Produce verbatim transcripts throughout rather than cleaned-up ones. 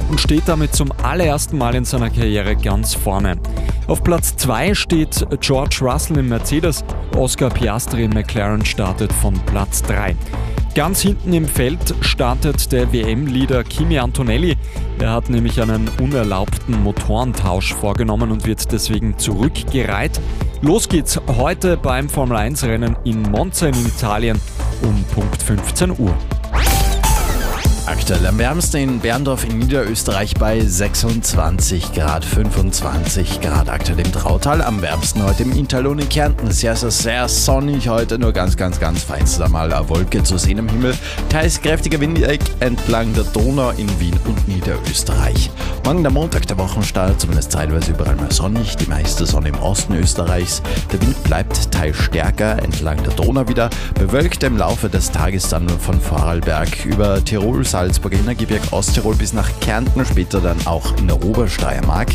und steht damit zum allerersten Mal in seiner Karriere ganz vorne. Auf Platz zwei steht George Russell im Mercedes, Oscar Piastri im McLaren startet von Platz drei. Ganz hinten im Feld startet der W M-Leader Kimi Antonelli. Er hat nämlich einen unerlaubten Motorentausch vorgenommen und wird deswegen zurückgereiht. Los geht's heute beim Formel eins Rennen in Monza in Italien um Punkt fünfzehn Uhr. Aktuell am wärmsten in Berndorf in Niederösterreich bei sechsundzwanzig Grad, fünfundzwanzig Grad aktuell im Trautal. Am wärmsten heute im Interlohn in Kärnten. Sehr, sehr, sehr sonnig heute, nur ganz, ganz, ganz feinster mal eine Wolke zu sehen am Himmel. Teils kräftiger Wind entlang der Donau in Wien und Niederösterreich. Morgen der Montag, der Wochenstart, zumindest zeitweise überall mal sonnig, die meiste Sonne im Osten Österreichs. Der Wind bleibt teils stärker entlang der Donau wieder, bewölkt im Laufe des Tages dann von Vorarlberg über Tirol, Salzburg, Innergebirg, Osttirol bis nach Kärnten, später dann auch in der Obersteiermark.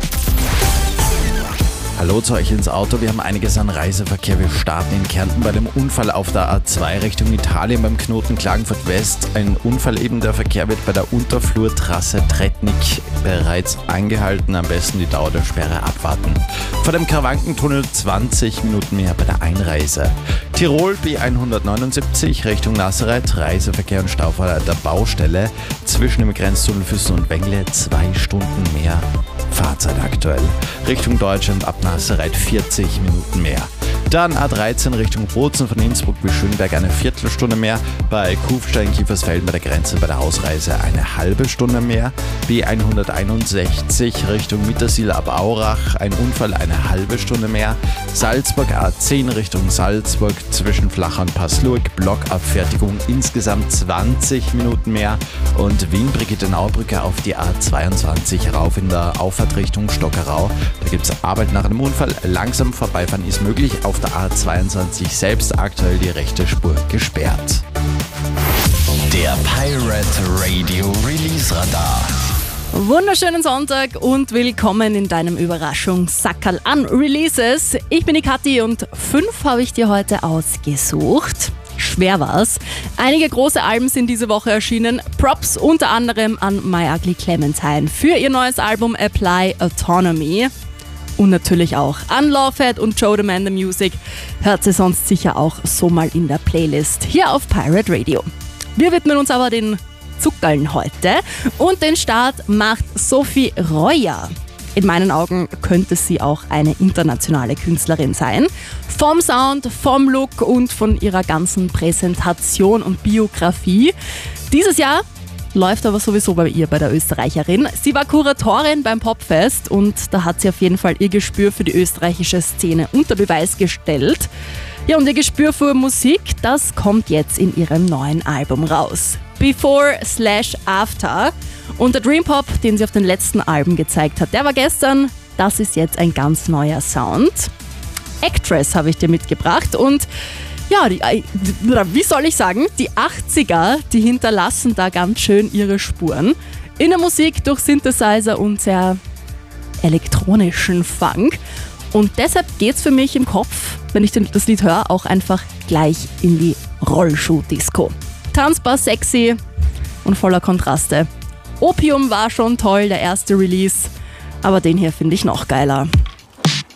Hallo zu euch ins Auto, wir haben einiges an Reiseverkehr. Wir starten in Kärnten bei dem Unfall auf der A zwei Richtung Italien beim Knoten Klagenfurt West. Ein Unfall eben, der Verkehr wird bei der Unterflurtrasse Tretnik bereits angehalten. Am besten die Dauer der Sperre abwarten. Vor dem Karawankentunnel zwanzig Minuten mehr bei der Einreise. Tirol B hundertneunundsiebzig Richtung Nazareth, Reiseverkehr und Stau vor der Baustelle. Zwischen dem Grenztunnel Füssen und Wengle zwei Stunden mehr Fahrzeit aktuell. Richtung Deutschland ab Nazareth vierzig Minuten mehr. Dann A dreizehn Richtung Bozen von Innsbruck bis Schönberg eine Viertelstunde mehr. Bei Kufstein Kiefersfelden bei der Grenze bei der Ausreise eine halbe Stunde mehr. B hunderteinundsechzig Richtung Mittersill ab Aurach ein Unfall eine halbe Stunde mehr. Salzburg A zehn Richtung Salzburg zwischen Flachau und Passlurg Blockabfertigung insgesamt zwanzig Minuten mehr. Und Wien-Brigittenau-Brücke auf die A zweiundzwanzig rauf in der Auffahrt Richtung Stockerau. Da gibt es Arbeit nach einem Unfall. Langsam vorbeifahren ist möglich. Auf der A zweiundzwanzig selbst aktuell die rechte Spur gesperrt. Der Pirate Radio Release Radar. Wunderschönen Sonntag und willkommen in deinem Überraschungssackerl an Releases. Ich bin die Kathi und fünf habe ich dir heute ausgesucht. Schwer war's. Einige große Alben sind diese Woche erschienen. Props unter anderem an My Ugly Clementine für ihr neues Album Apply Autonomy. Und natürlich auch an Lovehead und Joe the Man the Music. Hört sie sonst sicher auch so mal in der Playlist hier auf Pirate Radio. Wir widmen uns aber den Zuckerln heute und den Start macht Sophie Royer. In meinen Augen könnte sie auch eine internationale Künstlerin sein. Vom Sound, vom Look und von ihrer ganzen Präsentation und Biografie. Dieses Jahr läuft aber sowieso bei ihr, bei der Österreicherin. Sie war Kuratorin beim Popfest und da hat sie auf jeden Fall ihr Gespür für die österreichische Szene unter Beweis gestellt. Ja, und ihr Gespür für Musik, das kommt jetzt in ihrem neuen Album raus. Before slash After. Und der Dream Pop, den sie auf den letzten Alben gezeigt hat, der war gestern. Das ist jetzt ein ganz neuer Sound. Actress habe ich dir mitgebracht und ja, die, wie soll ich sagen, die achtziger, die hinterlassen da ganz schön ihre Spuren. In der Musik durch Synthesizer und sehr elektronischen Funk. Und deshalb geht's für mich im Kopf, wenn ich das Lied höre, auch einfach gleich in die Rollschuh-Disco. Tanzbar, sexy und voller Kontraste. Opium war schon toll, der erste Release, aber den hier finde ich noch geiler.